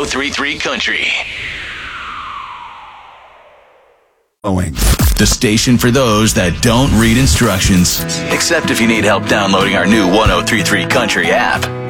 1033 Country. The station for those that don't read instructions. Except if you need help downloading our new 1033 Country app.